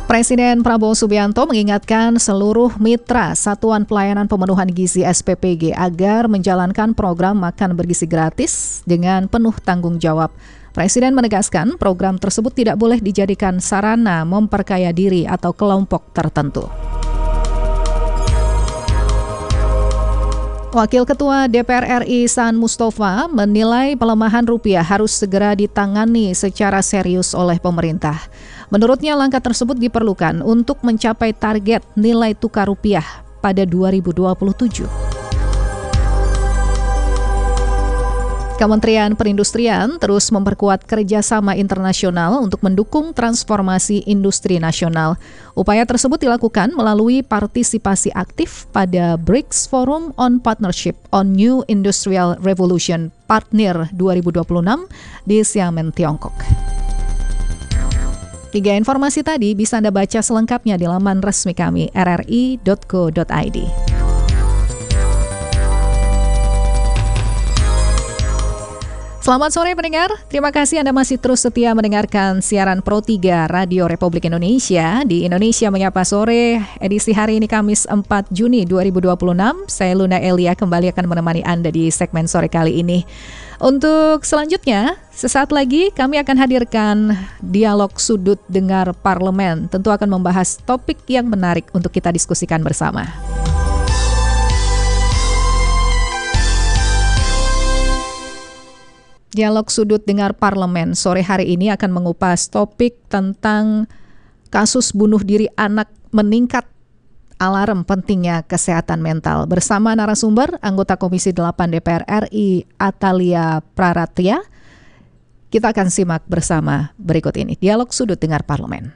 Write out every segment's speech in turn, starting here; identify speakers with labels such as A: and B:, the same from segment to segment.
A: Presiden Prabowo Subianto mengingatkan seluruh mitra Satuan Pelayanan Pemenuhan Gizi SPPG agar menjalankan program makan bergizi gratis dengan penuh tanggung jawab. Presiden menegaskan program tersebut tidak boleh dijadikan sarana memperkaya diri atau kelompok tertentu. Wakil Ketua DPR RI Saan Mustafa menilai pelemahan rupiah harus segera ditangani secara serius oleh pemerintah. Menurutnya langkah tersebut diperlukan untuk mencapai target nilai tukar rupiah pada 2027. Kementerian Perindustrian terus memperkuat kerjasama internasional untuk mendukung transformasi industri nasional. Upaya tersebut dilakukan melalui partisipasi aktif pada BRICS Forum on Partnership on New Industrial Revolution Partner 2026 di Xiamen, Tiongkok. 3 informasi tadi bisa Anda baca selengkapnya di laman resmi kami rri.co.id. Selamat sore pendengar, terima kasih Anda masih terus setia mendengarkan siaran Pro 3 Radio Republik Indonesia di Indonesia Menyapa Sore, edisi hari ini Kamis 4 Juni 2026. Saya Luna Elia kembali akan menemani Anda di segmen sore kali ini. Untuk selanjutnya, sesaat lagi kami akan hadirkan dialog sudut dengar parlemen. Tentu akan membahas topik yang menarik untuk kita diskusikan bersama. Dialog sudut dengar parlemen sore hari ini akan mengupas topik tentang kasus bunuh diri anak meningkat, alarm pentingnya kesehatan mental. Bersama narasumber anggota Komisi 8 DPR RI Atalia Praratya, kita akan simak bersama berikut ini dialog sudut dengar parlemen.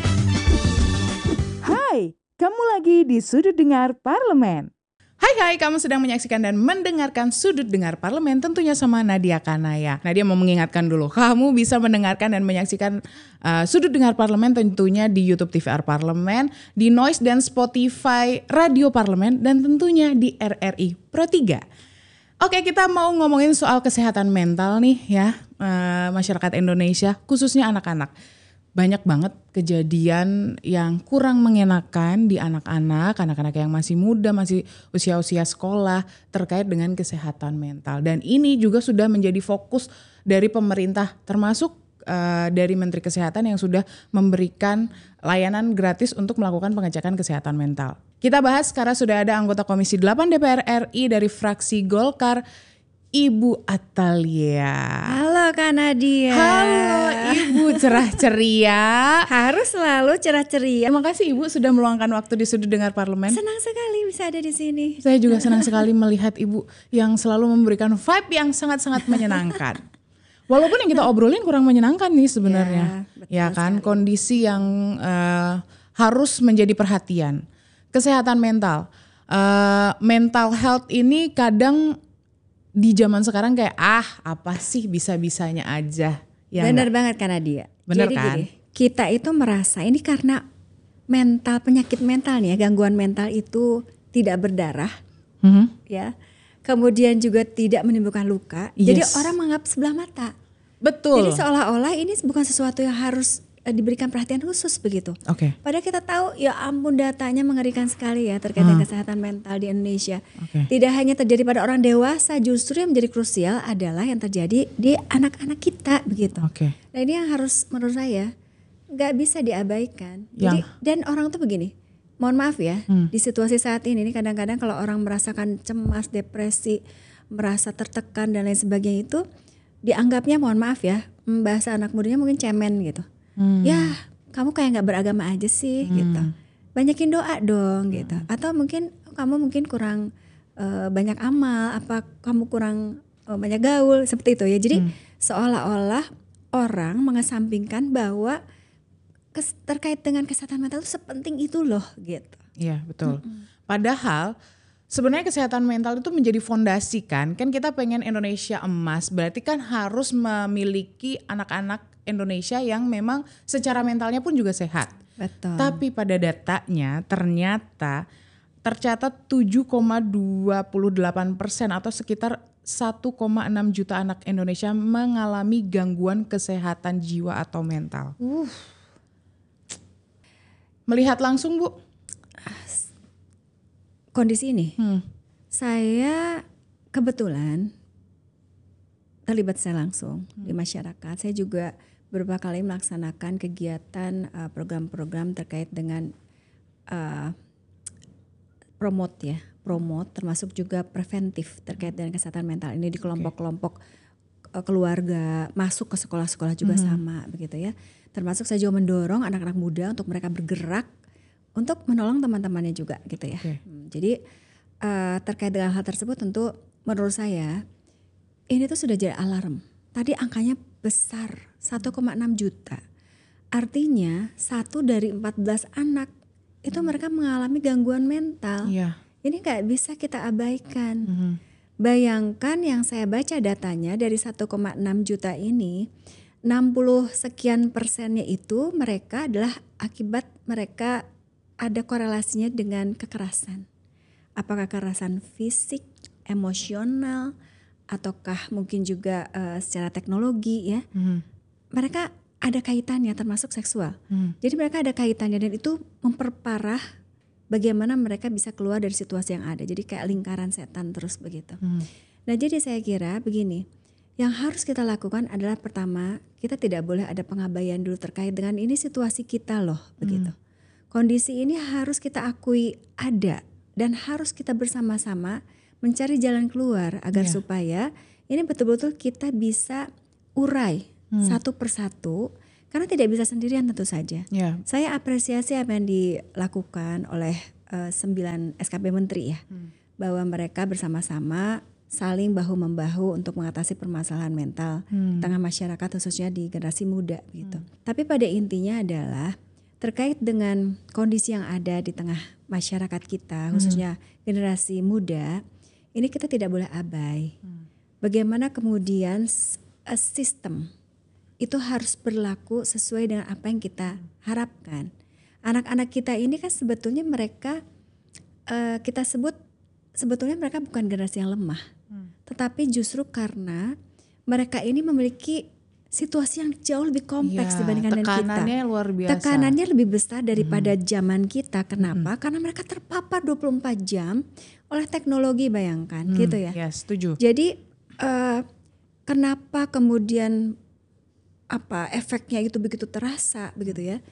B: Hai, kamu lagi di Sudut Dengar Parlemen.
C: Hai, kamu sedang menyaksikan dan mendengarkan Sudut Dengar Parlemen tentunya sama Nadia Kanaya. Nadia mau mengingatkan dulu, kamu bisa mendengarkan dan menyaksikan Sudut Dengar Parlemen tentunya di YouTube TVR Parlemen, di Noise dan Spotify Radio Parlemen, dan tentunya di RRI Pro 3. Oke, kita mau ngomongin soal kesehatan mental nih ya, masyarakat Indonesia, khususnya anak-anak. Banyak banget kejadian yang kurang mengenakan di anak-anak yang masih muda, masih usia-usia sekolah terkait dengan kesehatan mental. Dan ini juga sudah menjadi fokus dari pemerintah, termasuk dari Menteri Kesehatan yang sudah memberikan layanan gratis untuk melakukan pengecekan kesehatan mental. Kita bahas karena sudah ada anggota Komisi 8 DPR RI dari fraksi Golkar, Ibu Atalia.
D: Halo Kak Nadia.
C: Halo Ibu, cerah ceria.
D: Harus selalu cerah ceria.
C: Terima kasih Ibu sudah meluangkan waktu di Sudut Dengar Parlemen.
D: Senang sekali bisa ada di sini.
C: Saya juga senang sekali melihat Ibu yang selalu memberikan vibe yang sangat-sangat menyenangkan. Walaupun yang kita obrolin kurang menyenangkan nih sebenarnya. Ya kan, sekali. Kondisi yang harus menjadi perhatian. Kesehatan mental. Mental health ini kadang di zaman sekarang kayak apa sih bisa-bisanya aja. Ya
D: benar banget kan Nadia.
C: Benar
D: jadi
C: kan?
D: Gini, kita itu merasa ini karena penyakit mental nih ya, gangguan mental itu tidak berdarah, ya. Kemudian juga tidak menimbulkan luka.
C: Yes.
D: Jadi orang menganggap sebelah mata.
C: Betul.
D: Jadi seolah-olah ini bukan sesuatu yang harus diberikan perhatian khusus begitu.
C: Oke.
D: Padahal kita tahu ya ampun datanya mengerikan sekali ya terkait dengan kesehatan mental di Indonesia. Tidak hanya terjadi pada orang dewasa, justru yang menjadi krusial adalah yang terjadi di anak-anak kita begitu. Nah ini yang harus menurut saya nggak bisa diabaikan. Jadi dan orang tuh begini, mohon maaf ya, di situasi saat ini kadang-kadang kalau orang merasakan cemas, depresi, merasa tertekan dan lain sebagainya itu dianggapnya mohon maaf ya, bahasa anak mudanya mungkin cemen gitu. Ya kamu kayak gak beragama aja sih gitu. Banyakin doa dong gitu. Atau mungkin kamu kurang banyak amal, apa kamu kurang banyak gaul, seperti itu ya. Jadi seolah-olah orang mengesampingkan bahwa terkait dengan kesehatan mental itu sepenting itu loh gitu.
C: Iya betul. Padahal sebenarnya kesehatan mental itu menjadi fondasi kan kita pengen Indonesia emas, berarti kan harus memiliki anak-anak Indonesia yang memang secara mentalnya pun juga sehat.
D: Betul.
C: Tapi pada datanya ternyata tercatat 7,28% atau sekitar 1,6 juta anak Indonesia mengalami gangguan kesehatan jiwa atau mental. melihat langsung Bu
D: kondisi ini? Saya kebetulan terlibat secara langsung di masyarakat. Saya juga beberapa kali melaksanakan kegiatan program-program terkait dengan promote termasuk juga preventif terkait dengan kesehatan mental ini di kelompok-kelompok keluarga, masuk ke sekolah-sekolah juga sama begitu ya. Termasuk saya juga mendorong anak-anak muda untuk mereka bergerak untuk menolong teman-temannya juga gitu ya. Jadi terkait dengan hal tersebut tentu menurut saya ini tuh sudah jadi alarm. Tadi angkanya besar 1,6 juta. Artinya 1 dari 14 anak itu mereka mengalami gangguan mental. Ini gak bisa kita abaikan. Bayangkan yang saya baca datanya dari 1,6 juta ini 60 sekian persennya itu mereka adalah akibat mereka ada korelasinya dengan kekerasan. Apakah kekerasan fisik, emosional, ataukah mungkin juga secara teknologi ya. Mereka ada kaitannya termasuk seksual. Jadi mereka ada kaitannya dan itu memperparah bagaimana mereka bisa keluar dari situasi yang ada. Jadi kayak lingkaran setan terus begitu. Nah jadi saya kira begini, yang harus kita lakukan adalah pertama kita tidak boleh ada pengabaian dulu terkait dengan ini situasi kita loh begitu. Kondisi ini harus kita akui ada dan harus kita bersama-sama mencari jalan keluar agar supaya ini betul-betul kita bisa urai satu persatu karena tidak bisa sendirian tentu saja. Saya apresiasi apa yang dilakukan oleh 9 SKP Menteri ya, bahwa mereka bersama-sama saling bahu-membahu untuk mengatasi permasalahan mental di tengah masyarakat khususnya di generasi muda gitu. Tapi pada intinya adalah terkait dengan kondisi yang ada di tengah masyarakat kita khususnya generasi muda, ini kita tidak boleh abai. Bagaimana kemudian sistem itu harus berlaku sesuai dengan apa yang kita harapkan. Anak-anak kita ini kan sebetulnya mereka kita sebut sebetulnya mereka bukan generasi yang lemah. Tetapi justru karena mereka ini memiliki situasi yang jauh lebih kompleks dibandingkan dengan kita.
C: Tekanannya luar biasa.
D: Tekanannya lebih besar daripada zaman kita. Kenapa? Karena mereka terpapar 24 jam oleh teknologi, bayangkan gitu ya.
C: Ya, setuju.
D: Jadi kenapa kemudian efeknya itu begitu terasa begitu ya.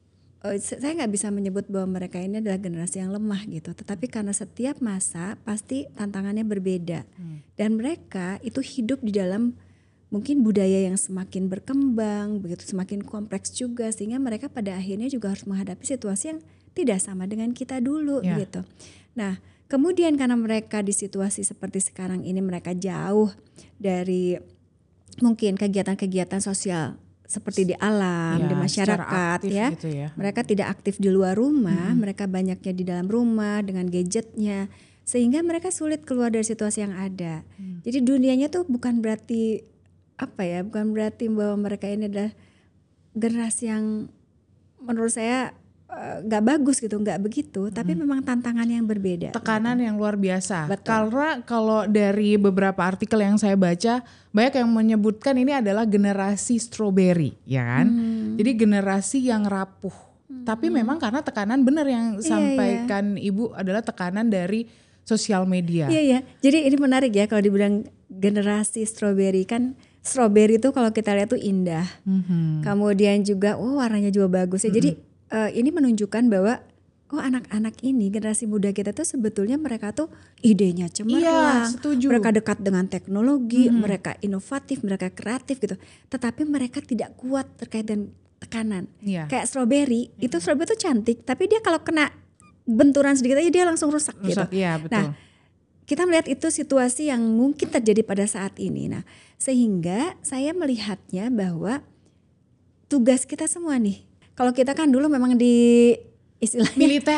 D: Saya nggak bisa menyebut bahwa mereka ini adalah generasi yang lemah gitu. Tetapi karena setiap masa pasti tantangannya berbeda. Dan mereka itu hidup di dalam mungkin budaya yang semakin berkembang, begitu semakin kompleks juga, sehingga mereka pada akhirnya juga harus menghadapi situasi yang tidak sama dengan kita dulu gitu. Nah, kemudian karena mereka di situasi seperti sekarang ini mereka jauh dari mungkin kegiatan-kegiatan sosial seperti di alam, di masyarakat ya.
C: Gitu ya.
D: Mereka tidak aktif di luar rumah, mereka banyaknya di dalam rumah dengan gadgetnya, sehingga mereka sulit keluar dari situasi yang ada. Jadi dunianya tuh bukan berarti bukan berarti bahwa mereka ini adalah generasi yang menurut saya nggak bagus gitu, nggak begitu. Tapi memang tantangan yang berbeda.
C: Tekanan yang luar biasa.
D: Betul.
C: Karena kalau dari beberapa artikel yang saya baca, banyak yang menyebutkan ini adalah generasi strawberry, ya kan? Jadi generasi yang rapuh. Tapi memang karena tekanan benar yang sampaikan Ibu adalah tekanan dari sosial media.
D: Iya. Jadi ini menarik ya kalau dibilang generasi strawberry kan. Strawberry itu kalau kita lihat tuh indah, kemudian juga warnanya juga bagus ya. Jadi ini menunjukkan bahwa anak-anak ini generasi muda kita tuh sebetulnya mereka tuh idenya cemerlang, mereka dekat dengan teknologi, mereka inovatif, mereka kreatif gitu. Tetapi mereka tidak kuat terkait dengan tekanan. Kayak strawberry, itu strawberry tuh cantik, tapi dia kalau kena benturan sedikit aja dia langsung rusak gitu.
C: Iya, betul.
D: Nah, kita melihat itu situasi yang mungkin terjadi pada saat ini. Nah, sehingga saya melihatnya bahwa tugas kita semua nih. Kalau kita kan dulu memang di istilahnya
C: militer.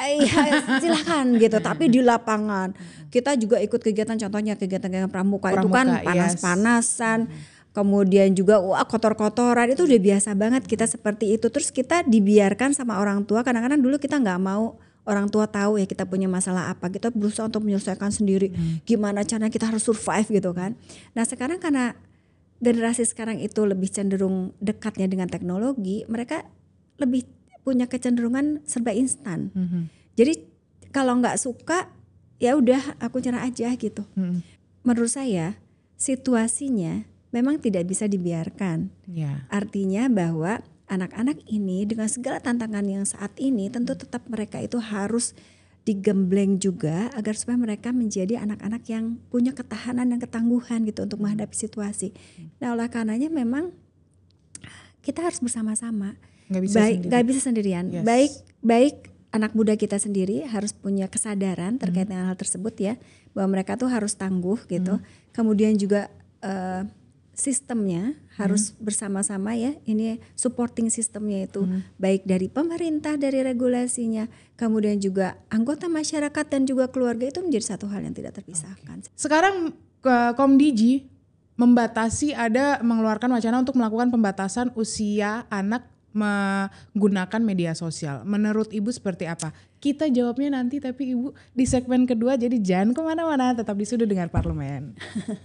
D: Silahkan gitu. Tapi di lapangan kita juga ikut kegiatan, contohnya kegiatan pramuka itu kan panas-panasan. Kemudian juga kotor-kotoran, itu udah biasa banget kita seperti itu. Terus kita dibiarkan sama orang tua. Kadang-kadang dulu kita nggak mau orang tua tahu ya kita punya masalah apa, kita berusaha untuk menyelesaikan sendiri. Gimana caranya kita harus survive gitu kan. Nah sekarang karena generasi sekarang itu lebih cenderung dekatnya dengan teknologi, mereka lebih punya kecenderungan serba instan. Jadi kalau nggak suka ya udah aku nyerah aja gitu. Menurut saya situasinya memang tidak bisa dibiarkan. Artinya bahwa anak-anak ini dengan segala tantangan yang saat ini tentu tetap mereka itu harus digembleng juga agar supaya mereka menjadi anak-anak yang punya ketahanan dan ketangguhan gitu untuk menghadapi situasi. Nah oleh karenanya memang kita harus bersama-sama. Nggak bisa sendirian. Baik anak muda kita sendiri harus punya kesadaran terkait dengan hal tersebut ya, bahwa mereka tuh harus tangguh gitu. Kemudian juga sistemnya harus bersama-sama ya, ini supporting sistemnya itu baik dari pemerintah, dari regulasinya, kemudian juga anggota masyarakat dan juga keluarga itu menjadi satu hal yang tidak terpisahkan.
C: Sekarang Komdiji mengeluarkan wacana untuk melakukan pembatasan usia anak menggunakan media sosial. Menurut Ibu seperti apa? Kita jawabnya nanti, tapi Ibu di segmen kedua, jadi jangan kemana-mana, tetap di Sudut Dengar Parlemen.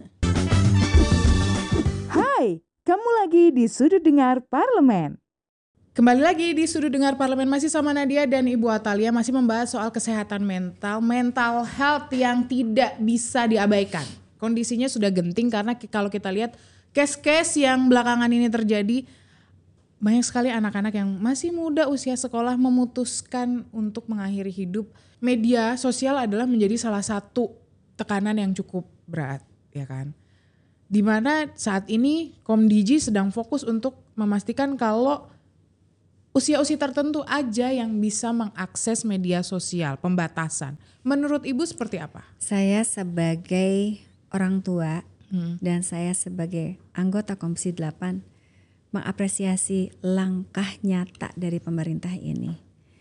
B: Hai, kamu lagi di Sudut Dengar Parlemen.
C: Kembali lagi di Sudut Dengar Parlemen, masih sama Nadia dan Ibu Atalia, masih membahas soal kesehatan mental health yang tidak bisa diabaikan. Kondisinya sudah genting karena kalau kita lihat case-case yang belakangan ini terjadi, banyak sekali anak-anak yang masih muda usia sekolah memutuskan untuk mengakhiri hidup. Media sosial adalah menjadi salah satu tekanan yang cukup berat, ya kan? Dimana saat ini Komdiji sedang fokus untuk memastikan kalau usia-usia tertentu aja yang bisa mengakses media sosial, pembatasan. Menurut Ibu seperti apa?
D: Saya sebagai orang tua dan saya sebagai anggota Komisi 8 mengapresiasi langkah nyata dari pemerintah ini.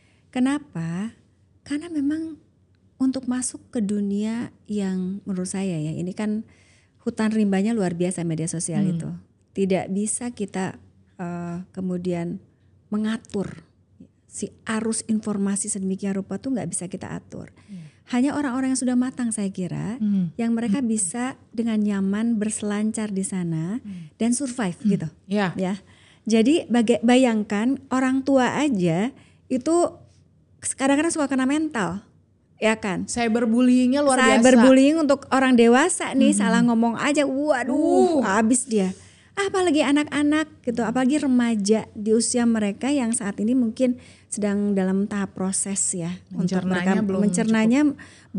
D: Kenapa? Karena memang untuk masuk ke dunia yang menurut saya ya, ini kan hutan rimbanya luar biasa media sosial itu. Tidak bisa kita kemudian mengatur si arus informasi sedemikian rupa tuh nggak bisa kita atur. Hanya orang-orang yang sudah matang saya kira yang mereka bisa dengan nyaman berselancar di sana dan survive gitu. Ya. Jadi bayangkan orang tua aja itu kadang-kadang suka kena mental. Ya kan?
C: Cyberbullyingnya luar biasa.
D: Cyberbullying untuk orang dewasa nih salah ngomong aja, waduh, habis dia. Apalagi anak-anak gitu, apalagi remaja di usia mereka yang saat ini mungkin sedang dalam tahap proses ya, untuk mereka mencernanya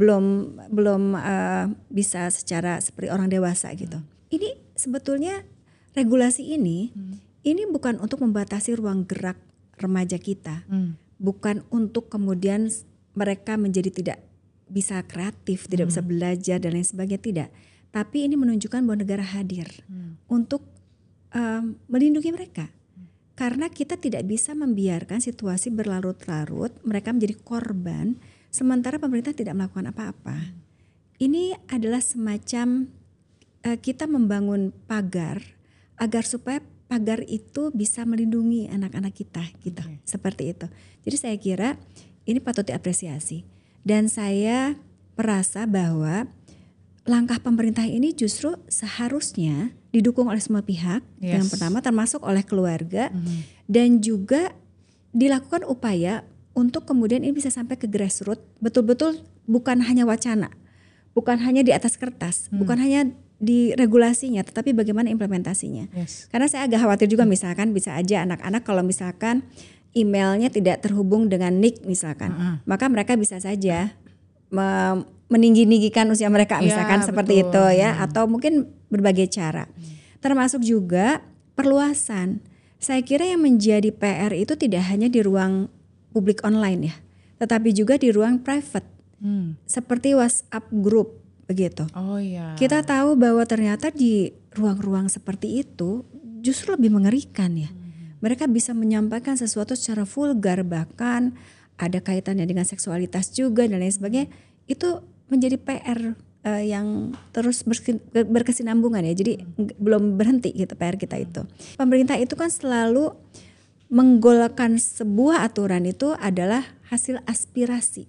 D: belum bisa secara seperti orang dewasa gitu. Ini sebetulnya regulasi ini bukan untuk membatasi ruang gerak remaja kita, bukan untuk kemudian mereka menjadi tidak bisa kreatif, tidak bisa belajar dan lain sebagainya, tidak. Tapi ini menunjukkan bahwa negara hadir untuk melindungi mereka. Karena kita tidak bisa membiarkan situasi berlarut-larut, mereka menjadi korban, sementara pemerintah tidak melakukan apa-apa. Ini adalah semacam kita membangun pagar, agar supaya pagar itu bisa melindungi anak-anak kita gitu, seperti itu. Jadi saya kira ini patut diapresiasi. Dan saya merasa bahwa langkah pemerintah ini justru seharusnya didukung oleh semua pihak. Yang pertama termasuk oleh keluarga dan juga dilakukan upaya untuk kemudian ini bisa sampai ke grassroots, betul-betul bukan hanya wacana, bukan hanya di atas kertas, bukan hanya di regulasinya, tetapi bagaimana implementasinya. Karena saya agak khawatir juga misalkan bisa aja anak-anak kalau misalkan emailnya tidak terhubung dengan NIK misalkan, maka mereka bisa saja meninggi-ninggikan usia mereka misalkan seperti itu ya, atau mungkin berbagai cara. Termasuk juga perluasan. Saya kira yang menjadi PR itu tidak hanya di ruang publik online ya, tetapi juga di ruang private. Seperti WhatsApp group begitu. Kita tahu bahwa ternyata di ruang-ruang seperti itu justru lebih mengerikan ya. Mereka bisa menyampaikan sesuatu secara vulgar, bahkan ada kaitannya dengan seksualitas juga dan lain sebagainya. Itu menjadi PR yang terus berkesinambungan ya. Jadi belum berhenti gitu PR kita itu. Pemerintah itu kan selalu menggolkan sebuah aturan itu adalah hasil aspirasi.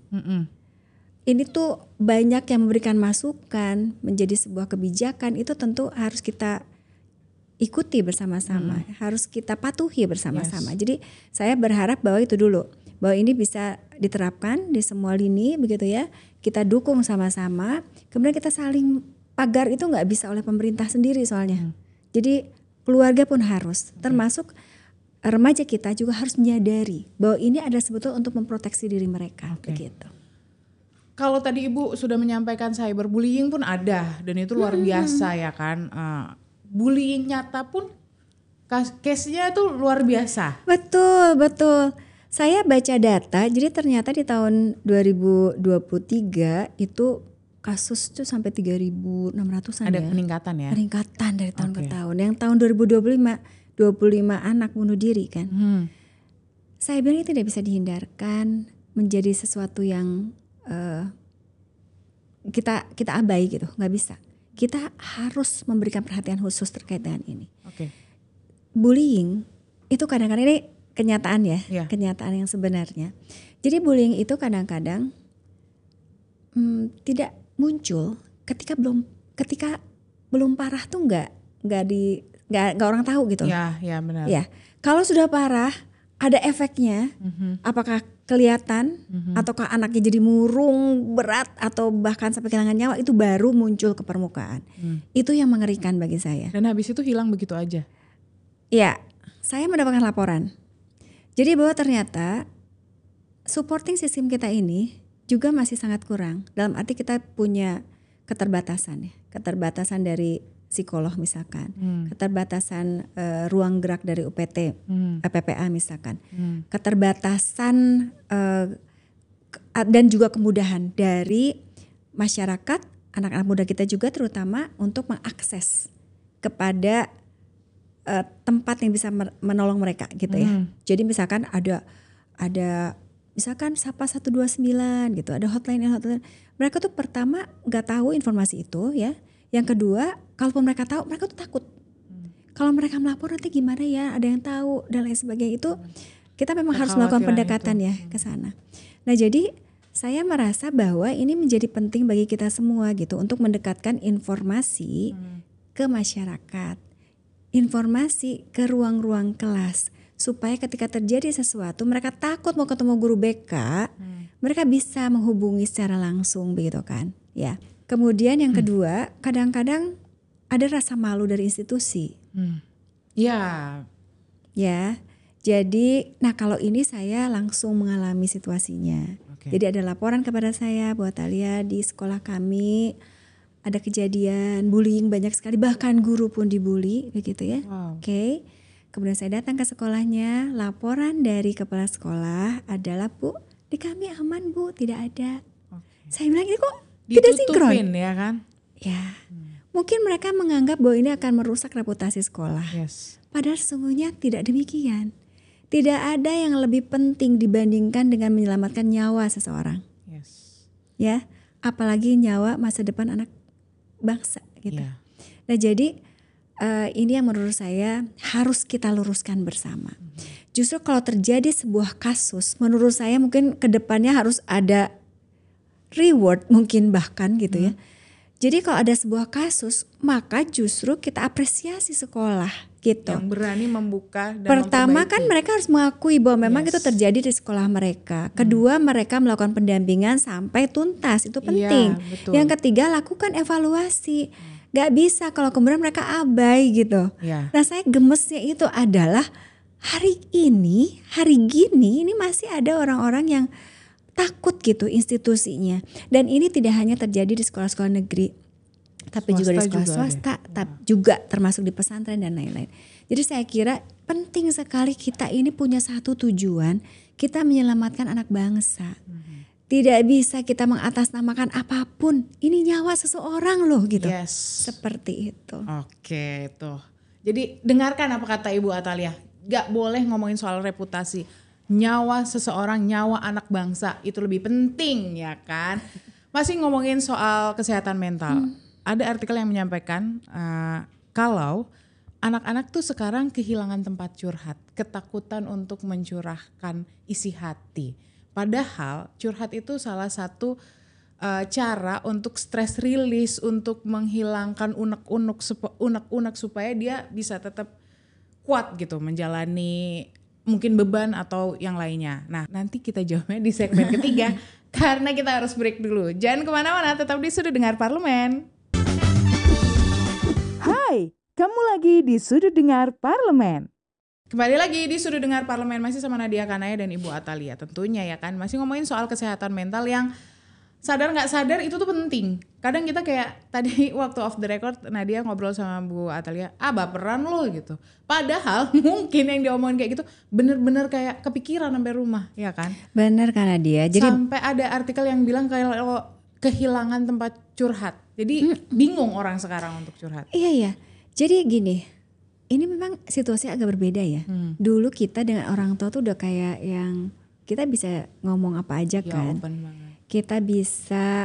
D: Ini tuh banyak yang memberikan masukan menjadi sebuah kebijakan, itu tentu harus kita ikuti bersama-sama, harus kita patuhi bersama-sama. Jadi saya berharap bahwa itu dulu, bahwa ini bisa diterapkan di semua lini begitu ya. Kita dukung sama-sama, kemudian kita saling, pagar itu nggak bisa oleh pemerintah sendiri soalnya. Jadi keluarga pun harus, termasuk remaja kita juga harus menyadari bahwa ini ada sebetulnya untuk memproteksi diri mereka begitu.
C: Kalau tadi Ibu sudah menyampaikan cyberbullying pun ada dan itu luar biasa ya kan. Bullying nyata pun case-nya itu luar biasa.
D: Betul, betul. Saya baca data, jadi ternyata di tahun 2023 itu kasus itu sampai 3.600-an
C: Ada
D: ya.
C: peningkatan ya?
D: Peningkatan dari tahun ke tahun. Yang tahun 2025, 25 anak bunuh diri kan. Saya bilang itu tidak bisa dihindarkan menjadi sesuatu yang kita abai gitu, nggak bisa. Kita harus memberikan perhatian khusus terkait dengan ini. Bullying itu kadang-kadang ini kenyataan ya, kenyataan yang sebenarnya. Jadi bullying itu kadang-kadang tidak muncul ketika belum parah tuh nggak orang tahu gitu.
C: Ya benar.
D: Ya, kalau sudah parah ada efeknya, apakah kelihatan ataukah anaknya jadi murung, berat atau bahkan sampai kehilangan nyawa, itu baru muncul ke permukaan. Itu yang mengerikan bagi saya.
C: Dan habis itu hilang begitu aja.
D: Ya, saya mendapatkan laporan. Jadi bahwa ternyata supporting system kita ini juga masih sangat kurang. Dalam arti kita punya keterbatasan ya, keterbatasan dari psikolog misalkan, keterbatasan ruang gerak dari UPT, PPA misalkan, keterbatasan dan juga kemudahan dari masyarakat, anak-anak muda kita juga terutama untuk mengakses kepada tempat yang bisa menolong mereka gitu ya. Jadi misalkan ada misalkan Sapa 129 gitu, ada hotline. Mereka tuh pertama nggak tahu informasi itu ya. Yang kedua, kalaupun mereka tahu, mereka tuh takut. Kalau mereka melapor nanti gimana ya, ada yang tahu dan lain sebagainya, itu kita memang harus melakukan pendekatan ya ke sana. Nah jadi saya merasa bahwa ini menjadi penting bagi kita semua gitu untuk mendekatkan informasi ke masyarakat, informasi ke ruang-ruang kelas, supaya ketika terjadi sesuatu mereka takut mau ketemu guru BK, mereka bisa menghubungi secara langsung begitu kan ya. Kemudian yang kedua, kadang-kadang ada rasa malu dari institusi. Ya. Jadi, nah kalau ini saya langsung mengalami situasinya. Jadi ada laporan kepada saya bahwa Thalia di sekolah kami ada kejadian bullying banyak sekali, bahkan guru pun dibully begitu ya. Kemudian saya datang ke sekolahnya, laporan dari kepala sekolah adalah, Bu, di kami aman Bu, tidak ada. Saya bilang ini kok tidak sinkron
C: ya kan?
D: Ya, mungkin mereka menganggap bahwa ini akan merusak reputasi sekolah. Padahal sesungguhnya tidak demikian. Tidak ada yang lebih penting dibandingkan dengan menyelamatkan nyawa seseorang. Ya, apalagi nyawa masa depan anak bangsa gitu. Nah jadi ini yang menurut saya harus kita luruskan bersama. Justru kalau terjadi sebuah kasus, menurut saya mungkin kedepannya harus ada reward mungkin bahkan gitu ya. Jadi kalau ada sebuah kasus, maka justru kita apresiasi sekolah gitu.
C: Yang berani membuka dan
D: pertama
C: memperbaiki.
D: Kan mereka harus mengakui bahwa memang itu terjadi di sekolah mereka. Kedua, mereka melakukan pendampingan sampai tuntas, itu penting. Yang ketiga, lakukan evaluasi. Gak bisa kalau kemudian mereka abai gitu. Nah saya gemesnya itu adalah hari gini ini masih ada orang-orang yang takut gitu institusinya. Dan ini tidak hanya terjadi di sekolah-sekolah negeri, tapi juga di sekolah swasta, juga termasuk di pesantren dan lain-lain. Jadi saya kira penting sekali kita ini punya satu tujuan, kita menyelamatkan anak bangsa. Tidak bisa kita mengatasnamakan apapun, ini nyawa seseorang loh gitu. Seperti itu.
C: Oke tuh. Jadi dengarkan apa kata Ibu Athalia, gak boleh ngomongin soal reputasi. Nyawa seseorang, nyawa anak bangsa itu lebih penting ya kan. Masih ngomongin soal kesehatan mental. Ada artikel yang menyampaikan kalau anak-anak tuh sekarang kehilangan tempat curhat, ketakutan untuk mencurahkan isi hati. Padahal curhat itu salah satu cara untuk stress release, untuk menghilangkan unek-unek supaya dia bisa tetap kuat gitu menjalani mungkin beban atau yang lainnya. Nah, nanti kita jawabnya di segmen ketiga karena kita harus break dulu. Jangan kemana-mana, tetap di Sudut Dengar Parlemen.
B: Hai, kamu lagi di Sudut Dengar Parlemen.
C: Kembali lagi di Sudut Dengar Parlemen, masih sama Nadia Kanaya dan Ibu Atalia tentunya ya kan. Masih ngomongin soal kesehatan mental yang sadar gak sadar itu tuh penting. Kadang kita kayak tadi waktu off the record Nadia ngobrol sama Bu Atalia, baperan lo gitu. Padahal mungkin yang diomongin kayak gitu bener-bener kayak kepikiran sampai rumah ya kan.
D: Bener kan Nadia. Jadi
C: sampai ada artikel yang bilang kayak kehilangan tempat curhat. Jadi bingung orang sekarang untuk curhat.
D: Iya. Jadi gini, ini memang situasi agak berbeda ya. Dulu kita dengan orang tua tuh udah kayak yang kita bisa ngomong apa aja kan.
C: Open banget.
D: Kita bisa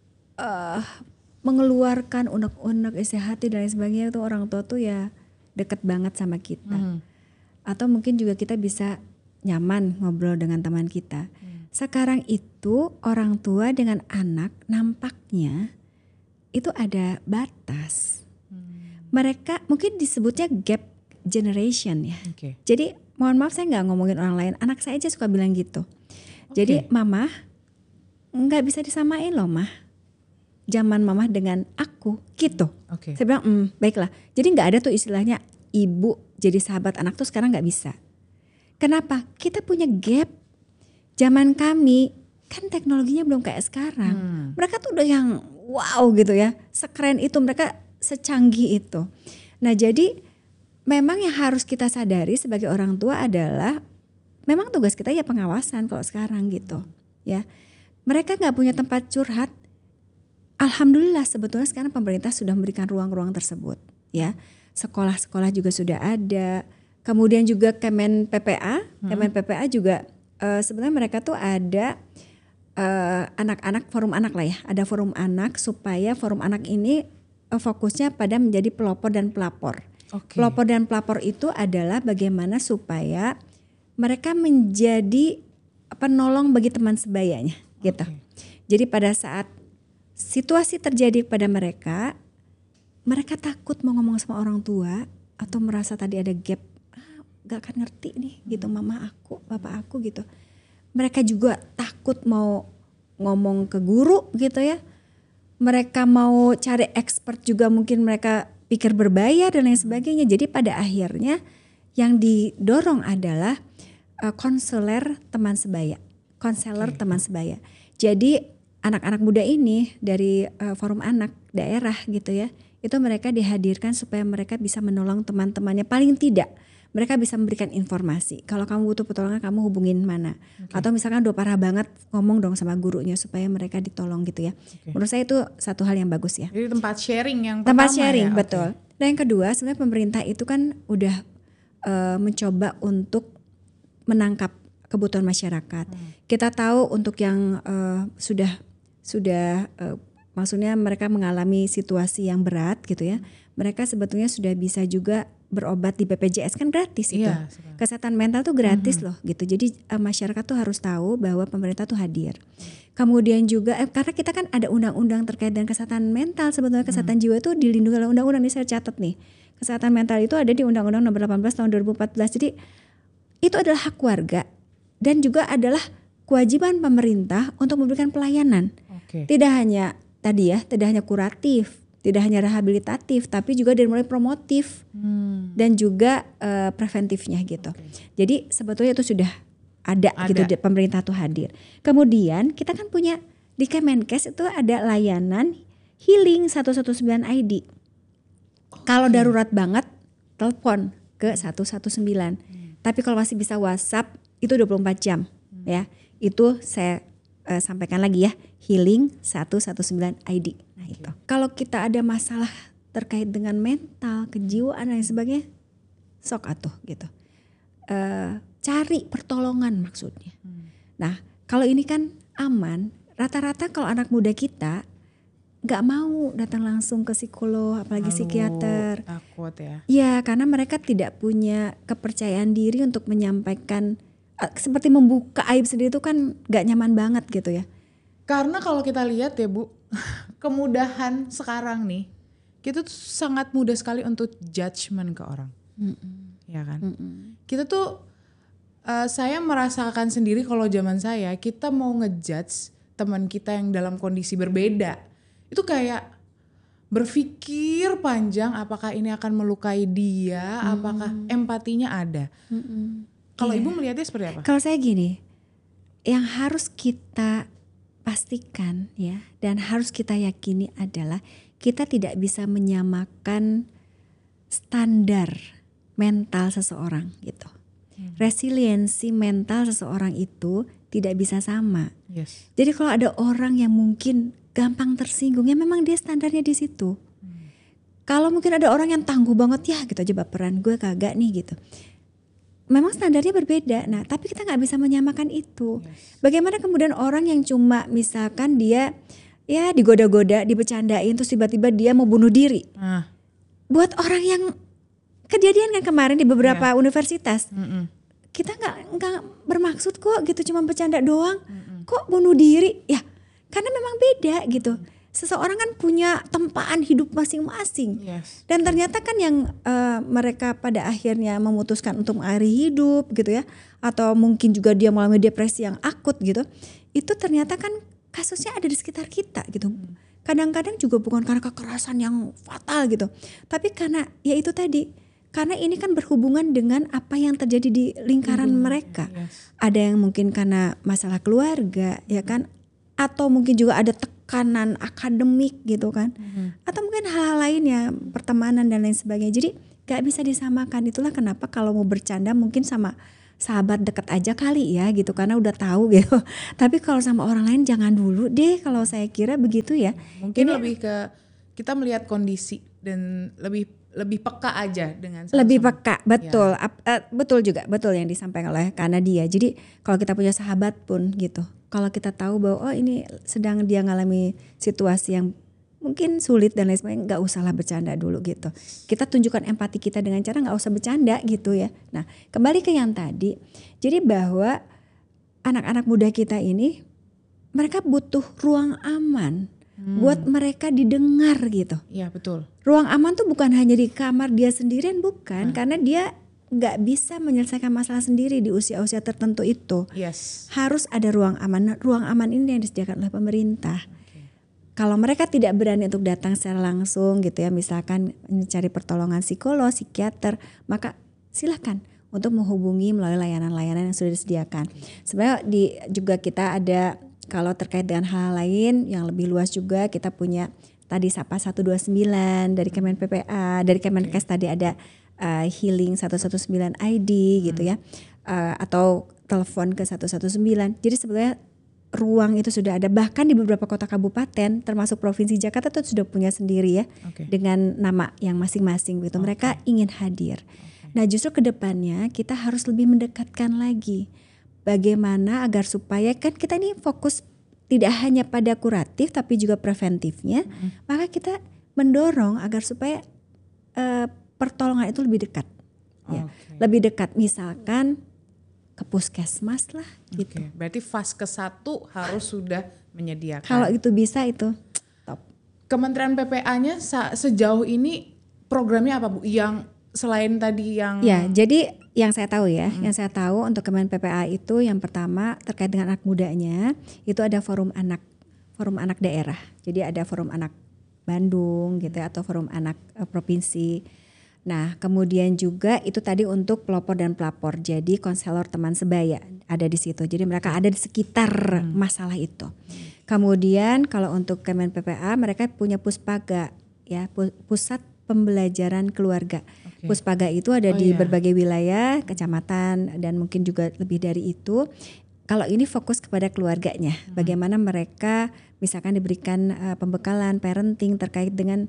D: mengeluarkan unek-unek isi hati dan lain sebagainya, tuh orang tua tuh ya deket banget sama kita. Atau mungkin juga kita bisa nyaman ngobrol dengan teman kita. Sekarang itu orang tua dengan anak nampaknya itu ada batas. Mereka mungkin disebutnya gap generation ya.
C: Okay.
D: Jadi mohon maaf saya nggak ngomongin orang lain, anak saya aja suka bilang gitu. Jadi mama nggak bisa disamain loh mah, zaman mama dengan aku gitu. Saya bilang baiklah. Jadi nggak ada tuh istilahnya ibu jadi sahabat anak tuh sekarang nggak bisa. Kenapa? Kita punya gap. Zaman kami kan teknologinya belum kayak sekarang. Mereka tuh udah yang wow gitu ya, sekeren itu, mereka secanggih itu. Nah jadi memang yang harus kita sadari sebagai orang tua adalah memang tugas kita ya pengawasan kalau sekarang gitu ya. Mereka gak punya tempat curhat. Alhamdulillah sebetulnya sekarang pemerintah sudah memberikan ruang-ruang tersebut ya. Sekolah-sekolah juga sudah ada. Kemudian juga Kemen PPA juga sebenarnya mereka tuh ada anak-anak, forum anak lah ya. Ada forum anak supaya forum anak ini fokusnya pada menjadi pelopor dan pelapor. Pelopor dan pelapor itu adalah bagaimana supaya mereka menjadi penolong bagi teman sebayanya gitu. Jadi pada saat situasi terjadi pada mereka takut mau ngomong sama orang tua atau merasa tadi ada gap, gak akan ngerti nih gitu mama aku, bapak aku gitu. Mereka juga takut mau ngomong ke guru gitu ya. Mereka mau cari expert juga mungkin mereka pikir berbayar dan lain sebagainya. Jadi pada akhirnya yang didorong adalah konselor teman sebaya. Teman sebaya. Jadi anak-anak muda ini dari forum anak daerah gitu ya. Itu mereka dihadirkan supaya mereka bisa menolong teman-temannya. Paling tidak mereka bisa memberikan informasi. Kalau kamu butuh pertolongan kamu hubungin mana. Atau misalkan udah parah banget ngomong dong sama gurunya supaya mereka ditolong gitu ya. Menurut saya itu satu hal yang bagus ya.
C: Jadi tempat sharing yang
D: tempat
C: pertama
D: sharing
C: ya?
D: Betul. Dan yang kedua sebenarnya pemerintah itu kan udah mencoba untuk menangkap kebutuhan masyarakat. Kita tahu untuk yang sudah maksudnya mereka mengalami situasi yang berat gitu ya. Mereka sebetulnya sudah bisa juga berobat di BPJS kan gratis itu. Kesehatan mental tuh gratis loh gitu. Jadi masyarakat tuh harus tahu bahwa pemerintah tuh hadir. Kemudian juga karena kita kan ada undang-undang terkait dengan kesehatan mental, sebetulnya kesehatan jiwa itu dilindungi oleh undang-undang. Ini saya catat nih. Kesehatan mental itu ada di Undang-Undang Nomor 18 tahun 2014. Jadi itu adalah hak warga dan juga adalah kewajiban pemerintah untuk memberikan pelayanan. Tidak hanya tadi ya, tidak hanya kuratif, tidak hanya rehabilitatif, tapi juga dari mulai promotif dan juga preventifnya gitu. Jadi sebetulnya itu sudah ada. Gitu, pemerintah tuh hadir. Kemudian kita kan punya di Kemenkes itu ada layanan healing 119 ID. Kalau darurat banget telepon ke 119. Tapi kalau masih bisa WhatsApp itu 24 jam ya. Itu saya sampaikan lagi ya, healing 119 ID. Nah itu. Kalau kita ada masalah terkait dengan mental, kejiwaan dan sebagainya, sok atuh gitu. Cari pertolongan maksudnya. Nah kalau ini kan aman, rata-rata kalau anak muda kita gak mau datang langsung ke psikolog, apalagi psikiater.
C: Takut ya.
D: Ya karena mereka tidak punya kepercayaan diri untuk menyampaikan, seperti membuka aib sendiri itu kan gak nyaman banget gitu ya.
C: Karena kalau kita lihat ya Bu, kemudahan sekarang nih, kita tuh sangat mudah sekali untuk judgement ke orang. Ya kan? Kita tuh, saya merasakan sendiri kalau zaman saya, kita mau ngejudge teman kita yang dalam kondisi berbeda, itu kayak berpikir panjang apakah ini akan melukai dia, apakah empatinya ada. Kalau Ibu melihatnya seperti apa?
D: Kalau saya gini, yang harus kita pastikan ya dan harus kita yakini adalah kita tidak bisa menyamakan standar mental seseorang gitu. Resiliensi mental seseorang itu tidak bisa sama.
C: Yes.
D: Jadi kalau ada orang yang mungkin gampang tersinggung, ya memang dia standarnya di situ. Kalau mungkin ada orang yang tangguh banget, ya gitu aja baperan, gue kagak nih gitu. Memang standarnya berbeda. Nah, tapi kita nggak bisa menyamakan itu. Bagaimana kemudian orang yang cuma misalkan dia ya digoda-goda, dibecandain, terus tiba-tiba dia mau bunuh diri. Buat orang yang kejadian kan kemarin di beberapa universitas, kita nggak bermaksud kok gitu, cuma bercanda doang. Kok bunuh diri? Ya, karena memang beda gitu. Seseorang kan punya tempaan hidup masing-masing.
C: Yes.
D: Dan ternyata kan yang mereka pada akhirnya memutuskan untuk mengakhiri hidup gitu ya, atau mungkin juga dia mengalami depresi yang akut gitu, itu ternyata kan kasusnya ada di sekitar kita gitu. Kadang-kadang juga bukan karena kekerasan yang fatal gitu, tapi karena ya itu tadi, karena ini kan berhubungan dengan apa yang terjadi di lingkaran mereka. Ada yang mungkin karena masalah keluarga ya kan, atau mungkin juga ada tekanan akademik gitu kan, atau mungkin hal-hal lain ya, pertemanan dan lain sebagainya. Jadi gak bisa disamakan. Itulah kenapa kalau mau bercanda mungkin sama sahabat dekat aja kali ya gitu, karena udah tahu gitu. Tapi kalau sama orang lain jangan dulu deh, kalau saya kira begitu ya.
C: Mungkin lebih ke kita melihat kondisi dan lebih peka aja dengan
D: lebih peka, betul. Betul juga, betul yang disampaikan oleh Kanadia. Jadi kalau kita punya sahabat pun gitu, kalau kita tahu bahwa oh ini sedang dia ngalami situasi yang mungkin sulit dan lain sebagainya, nggak usahlah bercanda dulu gitu. Kita tunjukkan empati kita dengan cara nggak usah bercanda gitu ya. Nah, kembali ke yang tadi, jadi bahwa anak-anak muda kita ini mereka butuh ruang aman buat mereka didengar gitu.
C: Iya betul.
D: Ruang aman tuh bukan hanya di kamar dia sendirian, bukan, karena dia nggak bisa menyelesaikan masalah sendiri di usia-usia tertentu itu.
C: Yes.
D: Harus ada ruang aman. Ruang aman ini yang disediakan oleh pemerintah. Kalau mereka tidak berani untuk datang secara langsung gitu ya, misalkan mencari pertolongan psikolog, psikiater, maka silakan untuk menghubungi melalui layanan-layanan yang sudah disediakan. Sebenarnya juga kita ada, kalau terkait dengan hal lain yang lebih luas juga, kita punya tadi Sapa 129 dari Kemen PPA, dari Kemenkes tadi ada Healing 119 ID gitu ya, atau telepon ke 119. Jadi sebenarnya ruang itu sudah ada, bahkan di beberapa kota kabupaten termasuk Provinsi Jakarta itu sudah punya sendiri ya, dengan nama yang masing-masing gitu. Mereka ingin hadir. Nah justru kedepannya kita harus lebih mendekatkan lagi bagaimana agar supaya kan kita ini fokus tidak hanya pada kuratif tapi juga preventifnya. Maka kita mendorong agar supaya pertolongan itu lebih dekat, ya. Lebih dekat, misalkan ke puskesmas lah gitu.
C: Berarti fase ke-1 harus sudah menyediakan.
D: Kalau itu bisa itu top.
C: Kementerian PPA-nya sejauh ini programnya apa Bu? Yang selain tadi yang
D: ya, jadi yang saya tahu ya, yang saya tahu untuk Kemen PPA itu yang pertama terkait dengan anak mudanya itu ada forum anak daerah. Jadi ada forum anak Bandung gitu ya, atau forum anak provinsi. Nah kemudian juga itu tadi untuk pelopor dan pelapor, jadi konselor teman sebaya ada di situ, jadi mereka ada di sekitar masalah itu. Kemudian kalau untuk Kemen PPA mereka punya Puspaga ya, pusat pembelajaran keluarga. Puspaga itu ada di berbagai wilayah, kecamatan dan mungkin juga lebih dari itu. Kalau ini fokus kepada keluarganya, bagaimana mereka misalkan diberikan pembekalan parenting terkait dengan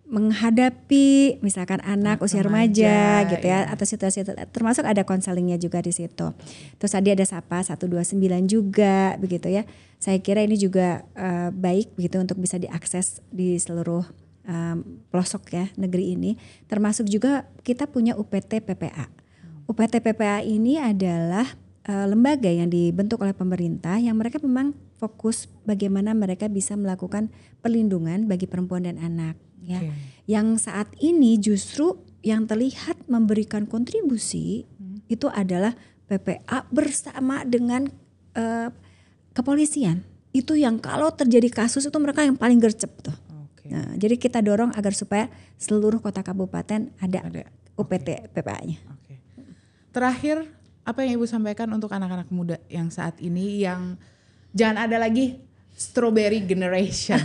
D: menghadapi misalkan anak usia remaja gitu ya, atau situasi termasuk ada konselingnya juga di situ. Terus tadi ada Sapa 129 juga begitu ya. Saya kira ini juga baik begitu untuk bisa diakses di seluruh pelosok ya negeri ini. Termasuk juga kita punya UPT PPA. UPT PPA ini adalah lembaga yang dibentuk oleh pemerintah yang mereka memang fokus bagaimana mereka bisa melakukan perlindungan bagi perempuan dan anak ya. Yang saat ini justru yang terlihat memberikan kontribusi itu adalah PPA bersama dengan kepolisian. Itu yang kalau terjadi kasus itu mereka yang paling gercep tuh. Nah, jadi kita dorong agar supaya seluruh kota kabupaten ada UPT PPA-nya.
C: Terakhir, apa yang Ibu sampaikan untuk anak-anak muda yang saat ini yang jangan ada lagi strawberry generation?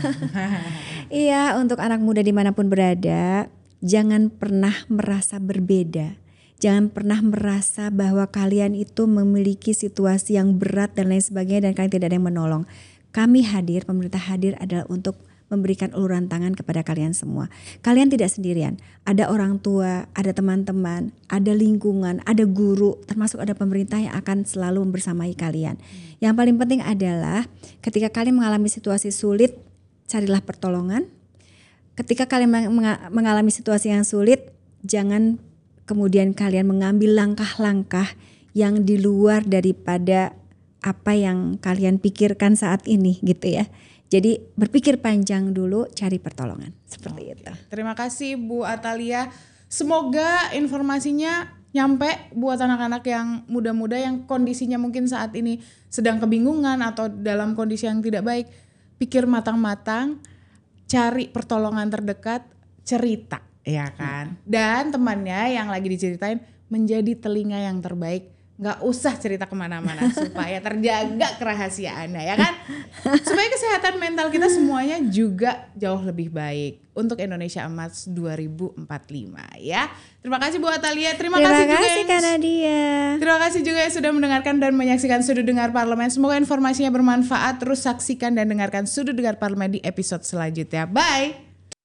D: Iya, untuk anak muda dimanapun berada, jangan pernah merasa berbeda. Jangan pernah merasa bahwa kalian itu memiliki situasi yang berat dan lain sebagainya dan kalian tidak ada yang menolong. Kami hadir, pemerintah hadir adalah untuk memberikan uluran tangan kepada kalian semua. Kalian tidak sendirian. Ada orang tua, ada teman-teman, ada lingkungan, ada guru, termasuk ada pemerintah yang akan selalu membersamai kalian. Yang paling penting adalah ketika kalian mengalami situasi sulit, carilah pertolongan. Ketika kalian mengalami situasi yang sulit, jangan kemudian kalian mengambil langkah-langkah yang di luar daripada apa yang kalian pikirkan saat ini gitu ya. Jadi berpikir panjang dulu, cari pertolongan seperti itu.
C: Terima kasih Bu Atalia. Semoga informasinya nyampe buat anak-anak yang muda-muda yang kondisinya mungkin saat ini sedang kebingungan atau dalam kondisi yang tidak baik. Pikir matang-matang, cari pertolongan terdekat, cerita ya kan. Dan temannya yang lagi diceritain menjadi telinga yang terbaik. Nggak usah cerita kemana-mana supaya terjaga kerahasiaannya ya kan. Supaya kesehatan mental kita semuanya juga jauh lebih baik untuk Indonesia Emas 2045 ya. Terima kasih Bu Atalia. Terima kasih
D: Kak Nadia.
C: Terima kasih juga yang sudah mendengarkan dan menyaksikan Sudut Dengar Parlemen. Semoga informasinya bermanfaat. Terus saksikan dan dengarkan Sudut Dengar Parlemen di episode selanjutnya. Bye.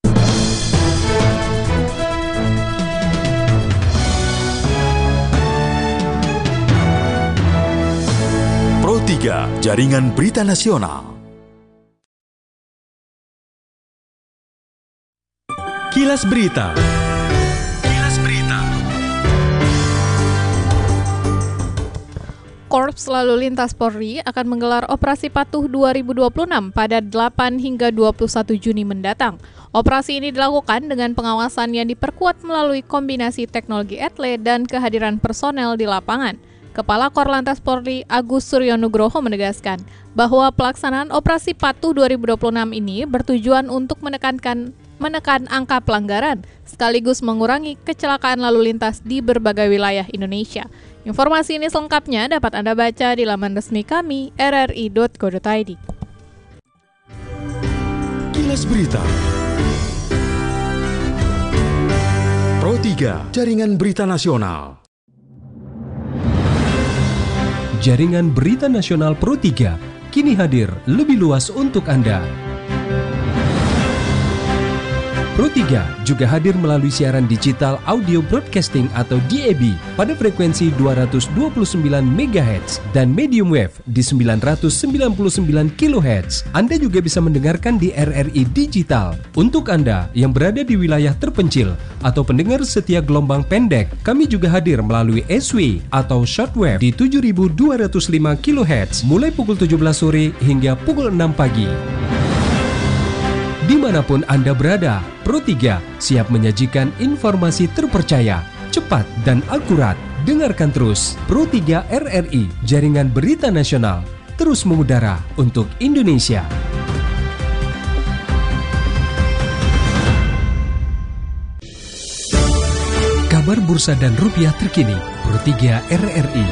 E: Pro 3 Jaringan Berita Nasional. Kilas Berita.
A: Korps Lalu Lintas Polri akan menggelar Operasi Patuh 2026 pada 8 hingga 21 Juni mendatang. Operasi ini dilakukan dengan pengawasan yang diperkuat melalui kombinasi teknologi etle dan kehadiran personel di lapangan. Kepala Korlantas Polri Agus Suryonugroho menegaskan bahwa pelaksanaan Operasi Patuh 2026 ini bertujuan untuk menekan angka pelanggaran sekaligus mengurangi kecelakaan lalu lintas di berbagai wilayah Indonesia. Informasi ini selengkapnya dapat Anda baca di laman resmi kami rri.co.id.
E: Kilas Berita. Pro 3 Jaringan Berita Nasional.
F: Jaringan Berita Nasional Pro 3 kini hadir lebih luas untuk Anda. Pro 3 juga hadir melalui siaran digital audio broadcasting atau DAB pada frekuensi 229 MHz dan medium wave di 999 kHz. Anda juga bisa mendengarkan di RRI Digital. Untuk Anda yang berada di wilayah terpencil atau pendengar setia gelombang pendek, kami juga hadir melalui SW atau shortwave di 7205 kHz mulai pukul 17 sore hingga pukul 6 pagi. Dimanapun Anda berada, Pro 3 siap menyajikan informasi terpercaya, cepat dan akurat. Dengarkan terus Pro 3 RRI, Jaringan Berita Nasional, terus mengudara untuk Indonesia. Kabar bursa dan rupiah terkini, Pro 3 RRI.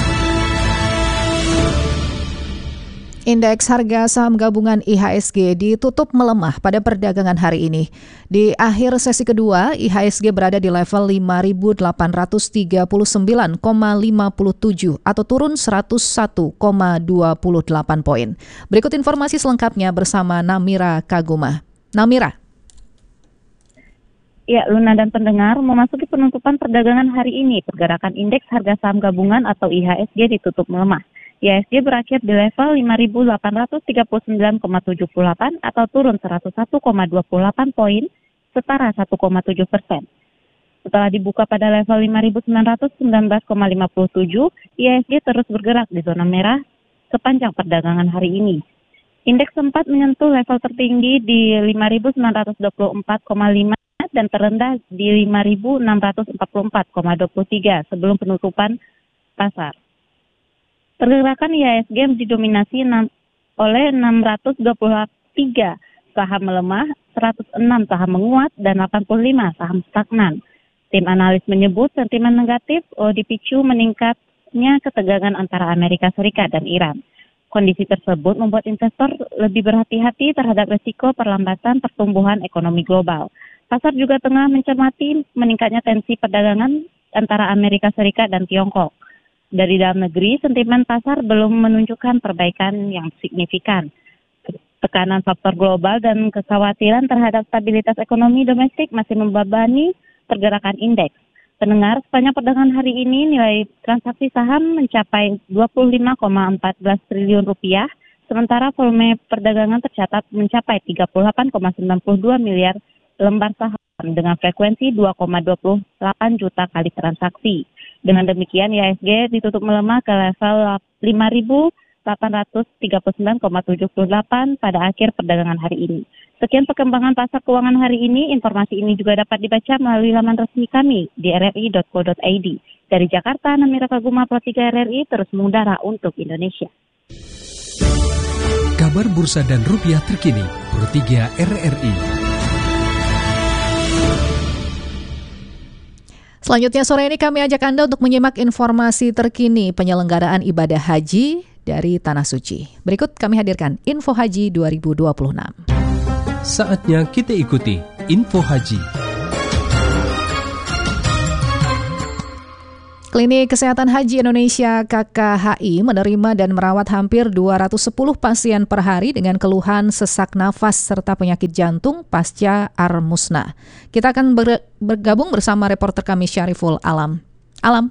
A: Indeks harga saham gabungan IHSG ditutup melemah pada perdagangan hari ini. Di akhir sesi kedua, IHSG berada di level 5.839,57 atau turun 101,28 poin. Berikut informasi selengkapnya bersama Namira Kaguma. Namira.
G: Ya, Luna dan pendengar, memasuki penutupan perdagangan hari ini, pergerakan indeks harga saham gabungan atau IHSG ditutup melemah. IHSG berakhir di level 5.839,78 atau turun 101,28 poin, setara 1,7%. Setelah dibuka pada level 5.919,57, IHSG terus bergerak di zona merah sepanjang perdagangan hari ini. Indeks sempat menyentuh level tertinggi di 5.924,5 dan terendah di 5.644,23 sebelum penutupan pasar. Pergerakan IHSG didominasi oleh 623 saham melemah, 106 saham menguat, dan 85 saham stagnan. Tim analis menyebut sentimen negatif dipicu meningkatnya ketegangan antara Amerika Serikat dan Iran. Kondisi tersebut membuat investor lebih berhati-hati terhadap risiko perlambatan pertumbuhan ekonomi global. Pasar juga tengah mencermati meningkatnya tensi perdagangan antara Amerika Serikat dan Tiongkok. Dari dalam negeri, sentimen pasar belum menunjukkan perbaikan yang signifikan. Tekanan faktor global dan kekhawatiran terhadap stabilitas ekonomi domestik masih membebani pergerakan indeks. Pendengar, sepanjang perdagangan hari ini nilai transaksi saham mencapai 25,14 triliun rupiah, sementara volume perdagangan tercatat mencapai 38,92 miliar lembar saham dengan frekuensi 2,28 juta kali transaksi. Dengan demikian, IHSG ditutup melemah ke level 5.839,78 pada akhir perdagangan hari ini. Sekian perkembangan pasar keuangan hari ini. Informasi ini juga dapat dibaca melalui laman resmi kami di rri.co.id. Dari Jakarta, Namira Kaguma, Pro 3 RRI, terus mengudara untuk Indonesia.
F: Kabar bursa dan rupiah terkini, Pro 3 RRI.
A: Selanjutnya sore ini kami ajak Anda untuk menyimak informasi terkini penyelenggaraan ibadah haji dari Tanah Suci. Berikut kami hadirkan Info Haji 2026.
F: Saatnya kita ikuti Info Haji.
A: Klinik Kesehatan Haji Indonesia KKHI menerima dan merawat hampir 210 pasien per hari dengan keluhan sesak nafas serta penyakit jantung pasca musnah. Kita akan bergabung bersama reporter kami Syariful Alam. Alam.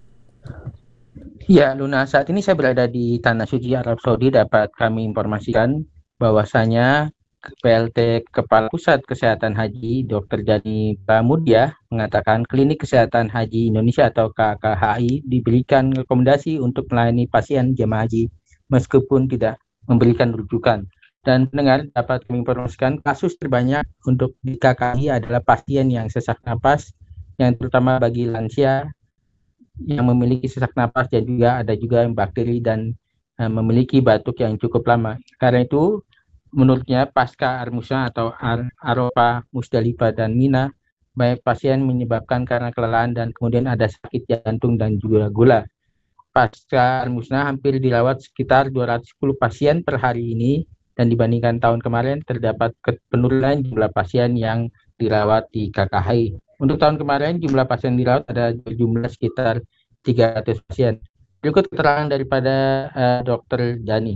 H: Ya, Luna, saat ini saya berada di Tanah Suci, Arab Saudi. Dapat kami informasikan bahwasanya PLT Kepala Pusat Kesehatan Haji Dr. Jani Pramudia mengatakan Klinik Kesehatan Haji Indonesia atau KKHI diberikan rekomendasi untuk melayani pasien jemaah haji meskipun tidak memberikan rujukan. Dan pendengar, dapat kami informasikan kasus terbanyak untuk di KKHI adalah pasien yang sesak napas, yang terutama bagi lansia yang memiliki sesak napas dan juga ada juga yang bakteri dan memiliki batuk yang cukup lama. Karena itu menurutnya pasca musnah atau Arafah, Musdalifah dan Mina, banyak pasien menyebabkan karena kelelahan dan kemudian ada sakit jantung dan juga gula. Pasca musnah hampir dirawat sekitar 210 pasien per hari ini dan dibandingkan tahun kemarin terdapat penurunan jumlah pasien yang dirawat di KKHI. Untuk tahun kemarin jumlah pasien dirawat ada jumlah sekitar 300 pasien. Berikut keterangan daripada Dr. Jani.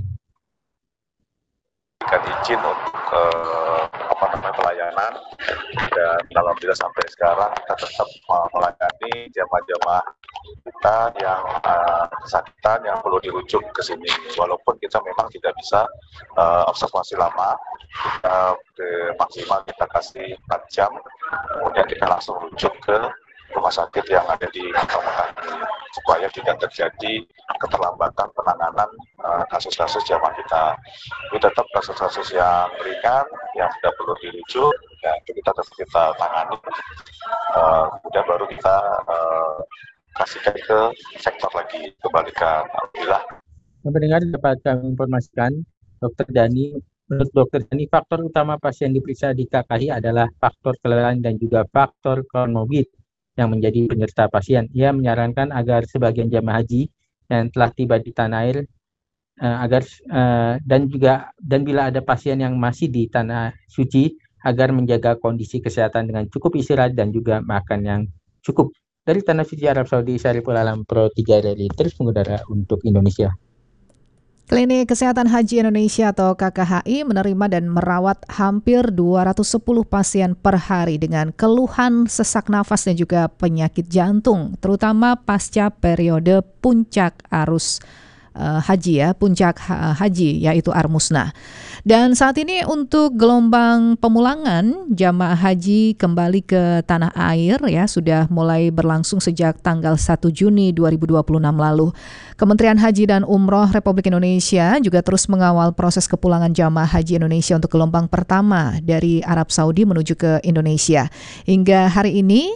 I: Izin untuk pelayanan dan alhamdulillah sampai sekarang kita tetap melayani jemaah-jemaah kita yang kesakitan yang perlu dirujuk ke sini walaupun kita memang tidak bisa observasi lama, maksimal kita kasih 4 jam kemudian kita langsung rujuk ke rumah sakit yang ada di kawasan ini supaya tidak terjadi keterlambatan penanganan kasus-kasus jamaah kita. Ini tetap kasus-kasus yang ringan yang tidak perlu dirujuk, ya itu kita tetap kita tangani. Kemudian baru kita kasihkan ke sektor lagi kebalikan. Alhamdulillah.
H: Pendengar dapat kami informasikan, Dr. Dani, menurut Dr. Dani faktor utama pasien diperiksa di KKHI adalah faktor kelelahan dan juga faktor komorbid yang menjadi penyerta pasien. Ia menyarankan agar sebagian jemaah haji yang telah tiba di tanah air dan bila ada pasien yang masih di tanah suci agar menjaga kondisi kesehatan dengan cukup istirahat dan juga makan yang cukup. Dari Tanah Suci Arab Saudi, Syariful Alam, Pro 3 RRI, terus mengudara untuk Indonesia.
A: Klinik Kesehatan Haji Indonesia atau KKHI menerima dan merawat hampir 210 pasien per hari dengan keluhan sesak nafas dan juga penyakit jantung, terutama pasca periode puncak arus haji ya, puncak haji yaitu Ar-Musnah. Dan saat ini untuk gelombang pemulangan jamaah haji kembali ke tanah air ya sudah mulai berlangsung sejak tanggal 1 Juni 2026 lalu. Kementerian Haji dan Umroh Republik Indonesia juga terus mengawal proses kepulangan jamaah haji Indonesia untuk gelombang pertama dari Arab Saudi menuju ke Indonesia. Hingga hari ini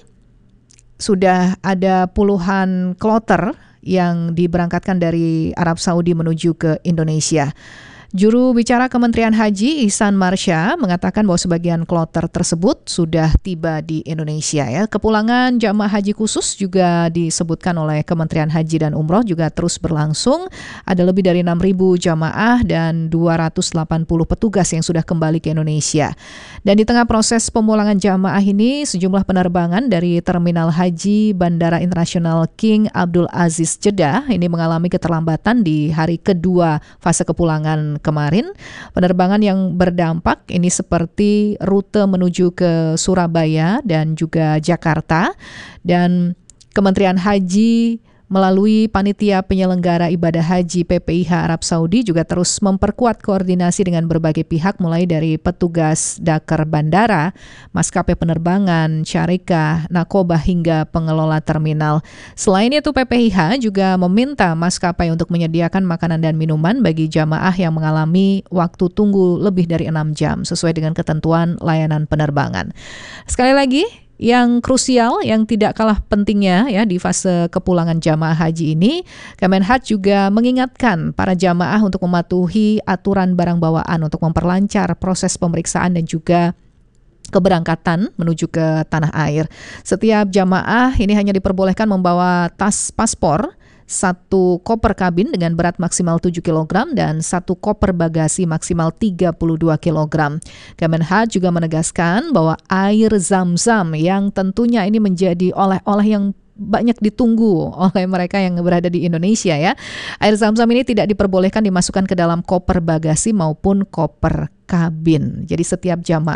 A: sudah ada puluhan kloter yang diberangkatkan dari Arab Saudi menuju ke Indonesia. Juru bicara Kementerian Haji Ihsan Marsha mengatakan bahwa sebagian kloter tersebut sudah tiba di Indonesia ya. Kepulangan jamaah haji khusus juga disebutkan oleh Kementerian Haji dan Umroh juga terus berlangsung. Ada lebih dari 6.000 jamaah dan 280 petugas yang sudah kembali ke Indonesia. Dan di tengah proses pemulangan jamaah ini sejumlah penerbangan dari Terminal Haji Bandara Internasional King Abdul Aziz Jeddah ini mengalami keterlambatan di hari kedua fase kepulangan kemarin. Penerbangan yang berdampak ini seperti rute menuju ke Surabaya dan juga Jakarta. Dan Kementerian Haji melalui Panitia Penyelenggara Ibadah Haji PPIH Arab Saudi juga terus memperkuat koordinasi dengan berbagai pihak mulai dari petugas dakar bandara, maskapai penerbangan, syarikah, nakobah hingga pengelola terminal. Selain itu PPIH juga meminta maskapai untuk menyediakan makanan dan minuman bagi jamaah yang mengalami waktu tunggu lebih dari 6 jam sesuai dengan ketentuan layanan penerbangan. Sekali lagi, yang krusial, yang tidak kalah pentingnya ya di fase kepulangan jamaah haji ini, Kemenhaj juga mengingatkan para jamaah untuk mematuhi aturan barang bawaan untuk memperlancar proses pemeriksaan dan juga keberangkatan menuju ke tanah air. Setiap jamaah ini hanya diperbolehkan membawa tas paspor, 1 koper kabin dengan berat maksimal 7 kg dan 1 koper bagasi maksimal 32 kg. Kemenhaj juga menegaskan bahwa air Zam-Zam yang tentunya ini menjadi oleh-oleh yang banyak ditunggu oleh mereka yang berada di Indonesia ya. Air Zam-Zam ini tidak diperbolehkan dimasukkan ke dalam koper bagasi maupun koper kabin. Jadi setiap jamaah